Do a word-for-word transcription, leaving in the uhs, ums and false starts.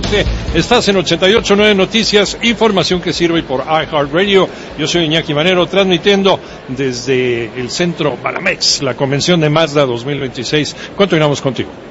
quince. Estás en ochenta y ocho punto nueve Noticias, información que sirve por iHeartRadio. Yo soy Iñaki Manero, transmitiendo desde el centro Banamex, la convención de Mazda dos mil veintiséis. ¿Cuánto ganamos contigo?